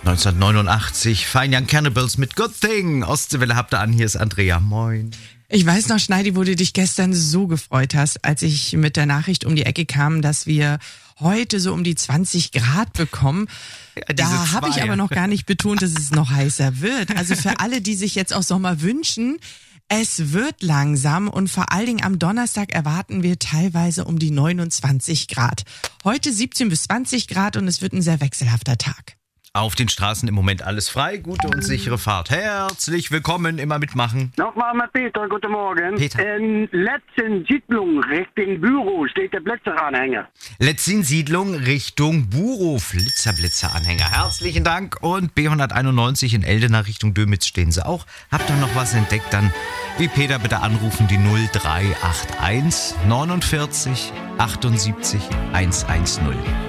1989, Fine Young Cannibals mit Good Thing. Ostseewelle habt ihr an, hier ist Andrea. Moin. Ich weiß noch, Schneidi, wo du dich gestern so gefreut hast, als ich mit der Nachricht um die Ecke kam, dass wir heute so um die 20 Grad bekommen. Ja, da habe ich aber noch gar nicht betont, dass es noch heißer wird. Also für alle, die sich jetzt auch Sommer wünschen, es wird langsam und vor allen Dingen am Donnerstag erwarten wir teilweise um die 29 Grad. Heute 17 bis 20 Grad und es wird ein sehr wechselhafter Tag. Auf den Straßen im Moment alles frei, gute und sichere Fahrt. Herzlich willkommen, immer mitmachen. Nochmal mit Peter, guten Morgen. Peter. In letzten Siedlung Richtung Büro steht der Blitzeranhänger. Letztin-Siedlung Richtung Buro, Blitzer-Anhänger. Herzlichen Dank. Und B191 in Eldena Richtung Dömitz stehen sie auch. Habt ihr noch was entdeckt, dann wie Peter bitte anrufen, die 0381 49 78 110.